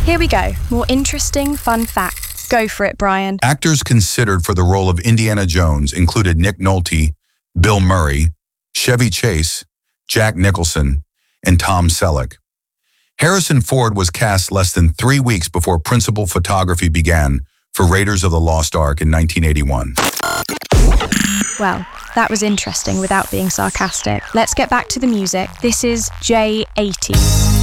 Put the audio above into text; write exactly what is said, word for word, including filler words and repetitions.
Here we go. More interesting, fun facts. Go for it, Brian. Actors considered for the role of Indiana Jones included Nick Nolte, Bill Murray, Chevy Chase, Jack Nicholson, and Tom Selleck. Harrison Ford was cast less than three weeks before principal photography began for Raiders of the Lost Ark in nineteen eighty-one. Well, that was interesting without being sarcastic. Let's get back to the music. This is J eighty.